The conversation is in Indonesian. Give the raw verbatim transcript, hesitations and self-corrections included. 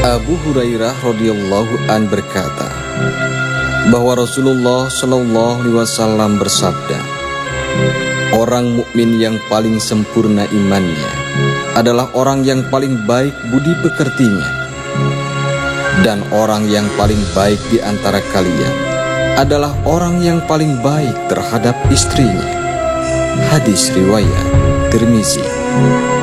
Abu Hurairah radhiyallahu an berkata bahwa Rasulullah shallallahu alaihi wasallam bersabda, orang mukmin yang paling sempurna imannya adalah orang yang paling baik budi pekertinya, dan orang yang paling baik di antara kalian adalah orang yang paling baik terhadap istrinya. Hadis riwayat Tirmizi.